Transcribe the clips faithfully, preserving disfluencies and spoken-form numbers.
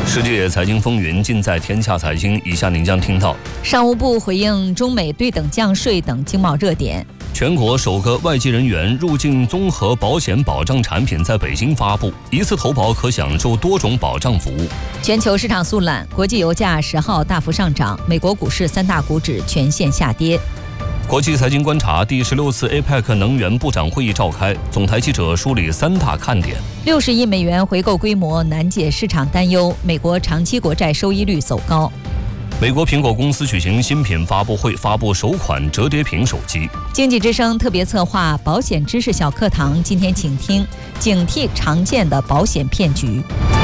世界财经风云尽在天下财经，以下您将听到： 商务部回应中美对等降税等经贸热点； 全国首个外籍人员入境综合保险保障产品在北京发布，一次投保可享受多种保障服务。 全球市场速览，国际油价十号大幅上涨，美国股市三大股指全线下跌。 国际财经观察，第十六次 A P E C 能源部长会议召开，总台记者梳理三大看点。 六十亿美元回购规模难解市场担忧，美国长期国债收益率走高。 美国苹果公司举行新品发布会，发布首款折叠屏手机。 经济之声特别策划保险知识小课堂，今天请听警惕常见的保险骗局。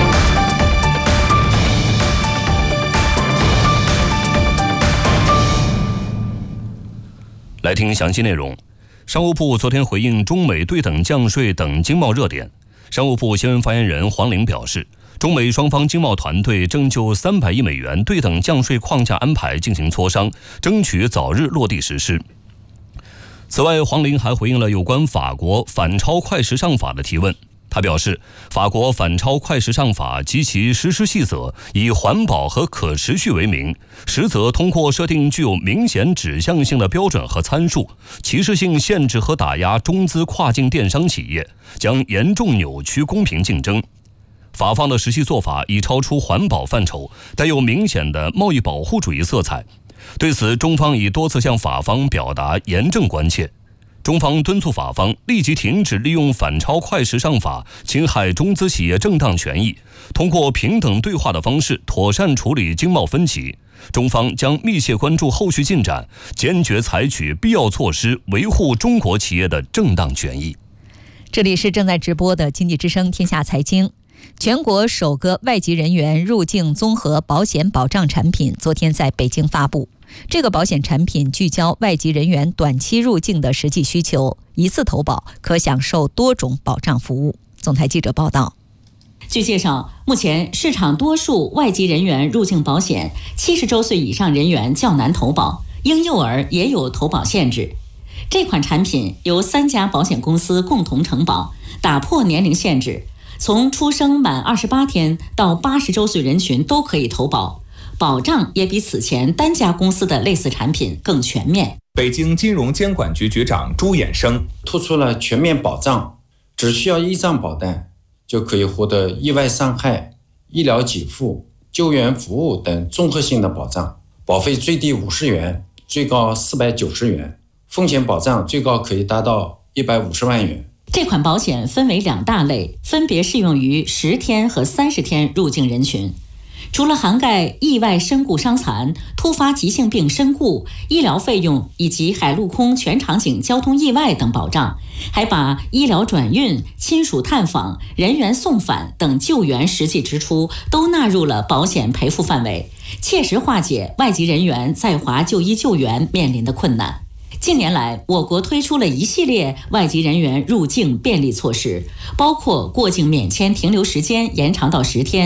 来听详细内容。商务部昨天回应中美对等降税等经贸热点。商务部新闻发言人黄玲表示，中美双方经贸团队正就三百亿美元对等降税框架安排进行磋商，争取早日落地实施。此外，黄玲还回应了有关法国反超快时尚法的提问。他表示，法国反超快时尚法及其实施细则以环保和可持续为名，实则通过设定具有明显指向性的标准和参数，歧视性限制和打压中资跨境电商企业，将严重扭曲公平竞争。法方的实际做法已超出环保范畴，带有明显的贸易保护主义色彩。对此，中方已多次向法方表达严正关切。中方敦促法方立即停止利用反超快时尚法侵害中资企业正当权益，通过平等对话的方式妥善处理经贸分歧。中方将密切关注后续进展，坚决采取必要措施，维护中国企业的正当权益。 这里是正在直播的经济之声天下财经。全国首个外籍人员入境综合保险保障产品昨天在北京发布。这个保险产品聚焦外籍人员短期入境的实际需求，一次投保可享受多种保障服务。总台记者报道。 据介绍，目前市场多数外籍人员入境保险，七十周岁以上人员较难投保，婴幼儿也有投保限制。这款产品由三家保险公司共同承保，打破年龄限制，从出生满二十八天到八十周岁人群都可以投保。保障也比此前单家公司的类似产品更全面。 北京金融监管局局长朱衍生突出了全面保障，只需要一张保单就可以获得意外伤害、医疗给付、救援服务等综合性的保障，保费最低五十元，最高四百九十元，风险保障最高可以达到一百五十万元。 这款保险分为两大类，分别适用于十天和三十天入境人群。除了涵盖意外身故伤残、突发急性病身故、医疗费用以及海陆空全场景交通意外等保障，还把医疗转运、亲属探访、人员送返等救援实际支出都纳入了保险赔付范围，切实化解外籍人员在华就医救援面临的困难。近年来，我国推出了一系列外籍人员入境便利措施，包括过境免签停留时间延长到十天，